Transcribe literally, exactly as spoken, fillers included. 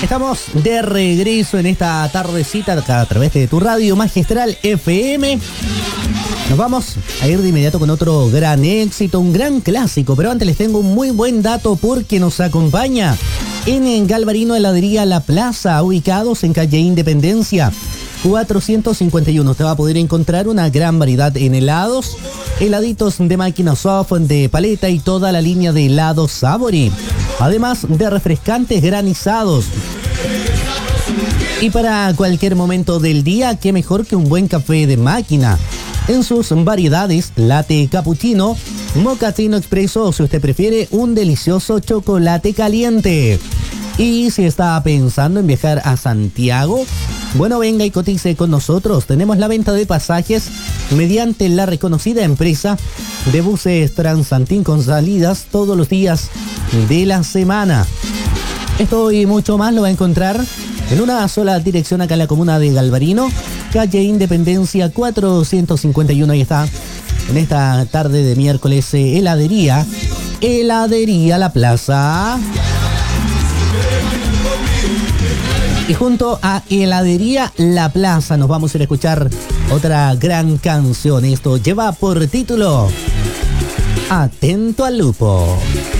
Estamos de regreso en esta tardecita acá a través de tu radio Magistral F M. Nos vamos a ir de inmediato con otro gran éxito, un gran clásico, pero antes les tengo un muy buen dato porque nos acompaña en Galvarino Heladería La Plaza, ubicados en calle Independencia cuatrocientos cincuenta y uno. Usted va a poder encontrar una gran variedad en helados, heladitos de máquina soft, de paleta y toda la línea de helados Sabori, además de refrescantes granizados. Y para cualquier momento del día, qué mejor que un buen café de máquina. En sus variedades, latte cappuccino, mochaccino expreso o si usted prefiere, un delicioso chocolate caliente. Y si está pensando en viajar a Santiago, bueno, venga y cotice con nosotros. Tenemos la venta de pasajes mediante la reconocida empresa de buses Transantín con salidas todos los días de la semana. Esto y mucho más lo va a encontrar en una sola dirección acá en la comuna de Galvarino, calle Independencia cuatrocientos cincuenta y uno. Ahí está, en esta tarde de miércoles, eh, heladería, heladería La Plaza. Y junto a heladería La Plaza nos vamos a ir a escuchar otra gran canción. Esto lleva por título Atento al Lupo.